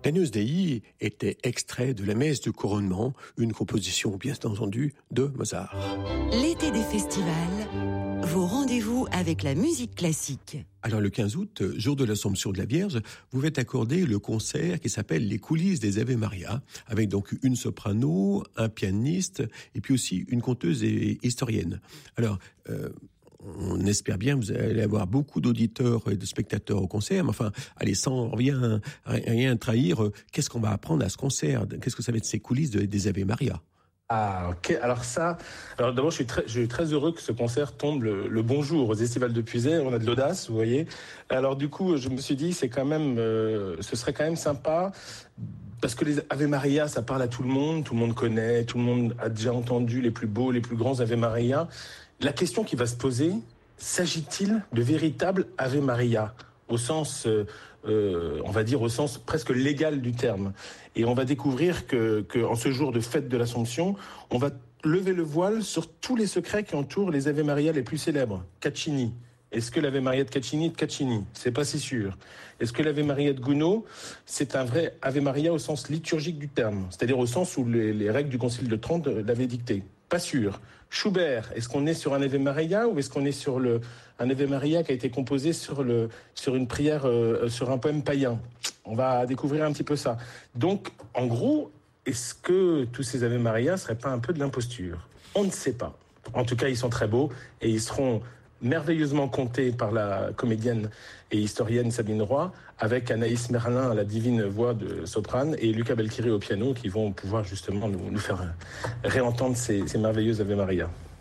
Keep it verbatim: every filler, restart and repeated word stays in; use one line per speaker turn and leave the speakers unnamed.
L'Agnus Dei était extrait de la messe de couronnement, une composition bien entendu de Mozart.
L'été des festivals, vos rendez-vous avec la musique classique.
Alors le quinze août, jour de l'Assomption de la Vierge, vous faites accorder le concert qui s'appelle Les coulisses des Ave Maria, avec donc une soprano, un pianiste et puis aussi une conteuse et historienne. Alors, euh, on espère bien que vous allez avoir beaucoup d'auditeurs et de spectateurs au concert, mais enfin, allez, sans rien, rien trahir, qu'est-ce qu'on va apprendre à ce concert? Qu'est-ce que ça va être ces coulisses de, des Ave Maria?
Ah, ok. Alors ça, alors d'abord, je suis très, je suis très heureux que ce concert tombe le, le bon jour aux Estivales de Puisaye. On a de l'audace, vous voyez. Alors du coup, je me suis dit, c'est quand même, euh, ce serait quand même sympa. Parce que les Ave Maria, ça parle à tout le monde, tout le monde connaît, tout le monde a déjà entendu les plus beaux, les plus grands Ave Maria. La question qui va se poser, s'agit-il de véritables Ave Maria, au sens, euh, euh, on va dire au sens presque légal du terme. Et on va découvrir que, que en ce jour de fête de l'Assomption, on va lever le voile sur tous les secrets qui entourent les Ave Maria les plus célèbres. Caccini. Est-ce que l'Ave Maria de Caccini est de Caccini? C'est pas si sûr. Est-ce que l'Ave Maria de Gounod, c'est un vrai Ave Maria au sens liturgique du terme, c'est-à-dire au sens où les, les règles du Concile de Trente l'avaient dicté? Pas sûr. Schubert, est-ce qu'on est sur un Ave Maria ou est-ce qu'on est sur le, un Ave Maria qui a été composé sur, le, sur une prière, euh, sur un poème païen? On va découvrir un petit peu ça. Donc, en gros, est-ce que tous ces Ave Maria ne seraient pas un peu de l'imposture? On ne sait pas. En tout cas, ils sont très beaux et ils seront merveilleusement contés par la comédienne et historienne Sabine Roy, avec Anaïs Merlin à la divine voix de soprane et Luca Belchiri au piano, qui vont pouvoir justement nous, nous faire réentendre ces, ces merveilleuses Ave Maria.